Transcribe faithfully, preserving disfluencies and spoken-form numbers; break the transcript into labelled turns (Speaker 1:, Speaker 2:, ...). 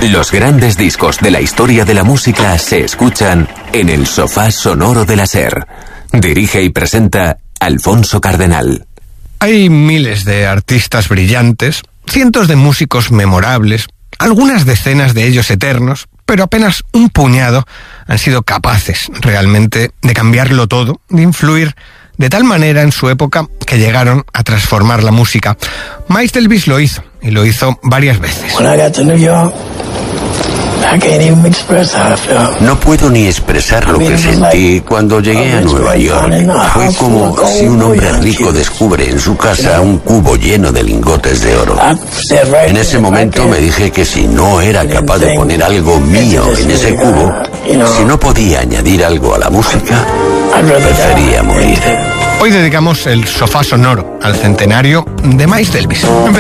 Speaker 1: Los grandes discos de la historia de la música se escuchan en el sofá sonoro de la SER. Dirige y presenta Alfonso Cardenal.
Speaker 2: Hay miles de artistas brillantes, cientos de músicos memorables, algunas decenas de ellos eternos, pero apenas un puñado han sido capaces realmente de cambiarlo todo, de influir de tal manera en su época que llegaron a transformar la música. Miles Davis lo hizo, y lo hizo varias veces.
Speaker 3: No puedo ni expresar lo que sentí cuando llegué a Nueva York. Fue como si un hombre rico descubre en su casa un cubo lleno de lingotes de oro. En ese momento me dije que si no era capaz de poner algo mío en ese cubo, si no podía añadir algo a la música, prefería morir.
Speaker 2: Hoy dedicamos el sofá sonoro al centenario de Miles Davis. Empezamos.